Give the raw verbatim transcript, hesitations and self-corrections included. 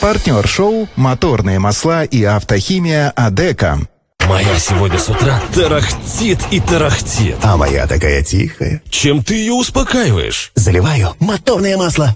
Партнер шоу «Моторные масла и автохимия Адека». Моя сегодня с утра тарахтит и тарахтит. А моя такая тихая. Чем ты ее успокаиваешь? Заливаю моторное масло.